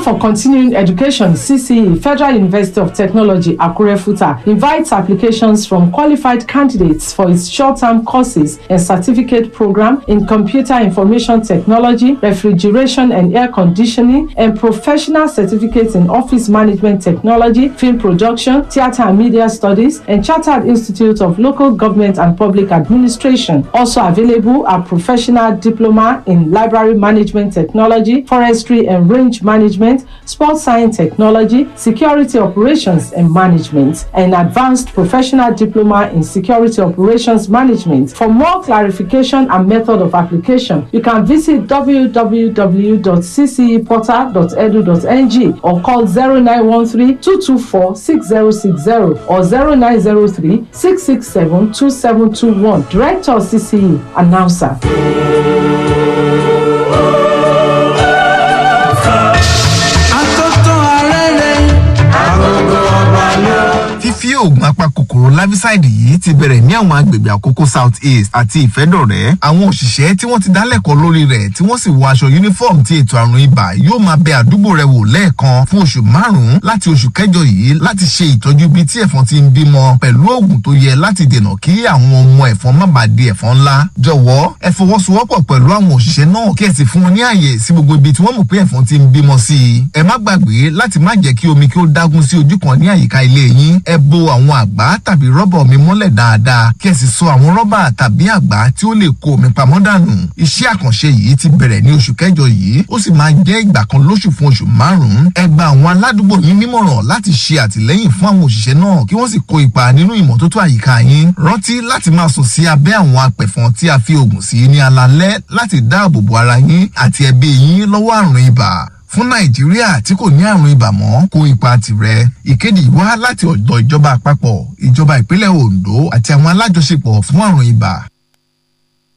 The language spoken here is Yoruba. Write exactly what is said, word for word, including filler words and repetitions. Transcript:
for Continuing Education C C E Federal University of Technology Akure Futa invites applications from qualified candidates for its short-term courses and certificate program in computer information technology, refrigeration and air conditioning, and professional certificates in office management technology, film production, theater and media studies, and Chartered Institute of Local Government and Public Administration. Also available are professional diploma in library management technology, forestry and range management, sports science technology, security operations and management, and advanced professional diploma in security operations management. For more clarification and method of application, you can visit w w w dot c c e portal dot e d u dot n g or call zero nine one three, two two four, six zero six zero or zero nine zero three, six six seven, two seven two one. Director C C E, Announcer. Fífí oògùn apakòkòrò larvicide yìí ti bẹ̀rẹ̀ ní àwọn agbègbè Àkókò South East àti Ìfẹ́dọ̀rẹ́. Àwọn òṣìṣẹ́ tí wọ́n ti dálẹ́kọ̀ọ́ lórí rẹ̀ tí wọ́n sì wọ aṣọ uniform ti ètò àrùn ibà yóò máa bẹ àdúgbò rẹ̀ wò lẹ́ẹ̀kan fún oṣù márùn-ún láti oṣù kẹjọ yìí láti ṣe ìtọ́jú ibi tí ẹ̀fọn ti ń bímọ pẹ̀lú oògùn tó yẹ láti dènà kí àwọn ọmọ ẹ̀fọn má bàa di ẹ̀fọn ńlá. Jọ̀wọ́ ẹ fọwọ́sowọ́pọ̀ pẹ̀lú àwọn òṣìṣẹ́ náà kí ẹ sì fún wọn ní àyè sí gbogbo ibi tí wọ́n mọ̀ pé ẹ̀fọn ti ń bímọ sí i. Ẹ má gbàgbé láti má jẹ́ kí omi kí ó dágún sí ojú kan ní àyíká ilé yín. Ẹ bo àwọn àgbá tàbí rọ́bà omi mọ́lẹ̀ dáadáa kí ẹ sì so àwọn rọ́bà tàbí àgbá tí ó lè kó omi pamọ́ dànù. Iṣẹ́ àkànṣe yìí ti bẹ̀rẹ̀ ní oṣù kẹjọ yìí ó sì máa jẹ́ ìgbà kan lóṣù fún oṣù márùn-ún. Ẹ gba àwọn aládùúgbò yín nímọ̀ràn láti ṣe àtìlẹ́yìn fún àwọn òṣìṣẹ́ náà kí wọ́n sì kó ipa nínú ìmọ́tótó àyíká yín. Rántí láti máa sùn sí abẹ́ àwọn apẹ̀fọn tí a fi oògùn sí ní alalẹ́ láti dáàbò bo ara yín àti ẹbí yín lọ́wọ́ àrùn ibà. Fún Nàìjíríà tí kò ní àrùn ibà mọ́, kó ipa tirẹ̀. Ìkéde wá láti ọ̀dọ̀ ìjọba àpapọ̀, ìjọba ìpínlẹ̀ Ondo àti àwọn alájọṣepọ̀ fún àrùn ibà.